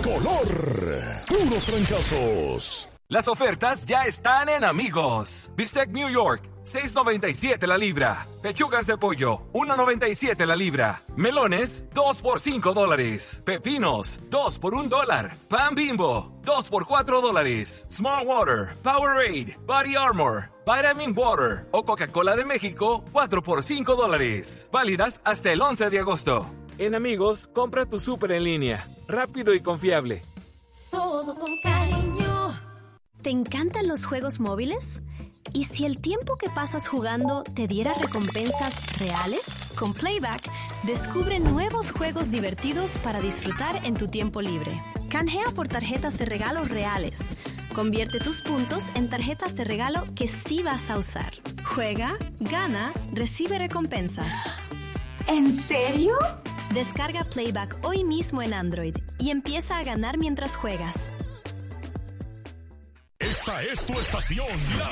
color. Puros trancazos. Las ofertas ya están en Amigos. Bistec New York, $6.97 la libra. Pechugas de pollo, $1.97 la libra. Melones, 2 por $5. Pepinos, 2 por $1. Pan Bimbo, 2 por $4. Small Water, Powerade, Body Armor, Vitamin Water o Coca-Cola de México, 4 por $5. Válidas hasta el 11 de agosto. En Amigos, compra tu súper en línea. Rápido y confiable. Todo con cariño. ¿Te encantan los juegos móviles? ¿Y si el tiempo que pasas jugando te diera recompensas reales? Con Playback, descubre nuevos juegos divertidos para disfrutar en tu tiempo libre. Canjea por tarjetas de regalo reales. Convierte tus puntos en tarjetas de regalo que sí vas a usar. Juega, gana, recibe recompensas. ¿En serio? Descarga Playback hoy mismo en Android y empieza a ganar mientras juegas. Esta es tu estación, la